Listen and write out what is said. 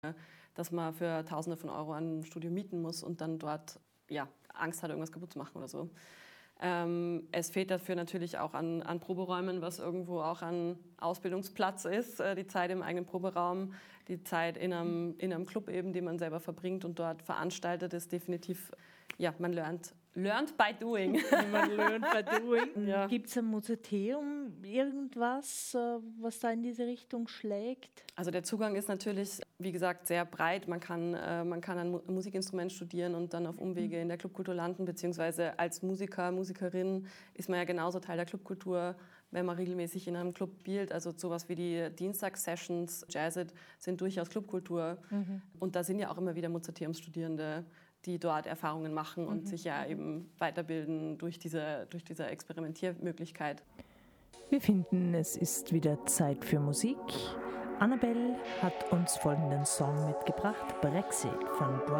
dass man für Tausende von Euro ein Studio mieten muss und dann dort Angst hat, irgendwas kaputt zu machen oder so. Es fehlt dafür natürlich auch an Proberäumen, was irgendwo auch ein Ausbildungsplatz ist. Die Zeit im eigenen Proberaum, die Zeit in einem Club eben, die man selber verbringt und dort veranstaltet, ist definitiv, man lernt by doing. Man lernt by doing. Ja. Gibt es am Mozarteum irgendwas, was da in diese Richtung schlägt? Also der Zugang ist natürlich, wie gesagt, sehr breit. Man kann ein Musikinstrument studieren und dann auf Umwege in der Clubkultur landen, beziehungsweise als Musiker, Musikerin ist man ja genauso Teil der Clubkultur, wenn man regelmäßig in einem Club spielt. Also sowas wie die Dienstagssessions, Jazzit, sind durchaus Clubkultur. Und da sind ja auch immer wieder Mozarteumsstudierende, die dort Erfahrungen machen und sich ja eben weiterbilden durch diese Experimentiermöglichkeit. Wir finden, es ist wieder Zeit für Musik. Annabelle hat uns folgenden Song mitgebracht, Brexit von Brian